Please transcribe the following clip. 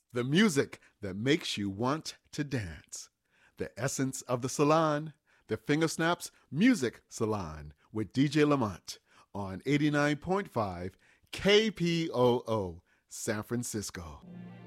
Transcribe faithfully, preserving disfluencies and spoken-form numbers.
The music that makes you want to dance. The essence of the salon, the Fingersnaps Music Salon with D J Lamont on eighty-nine point five K P O O, San Francisco.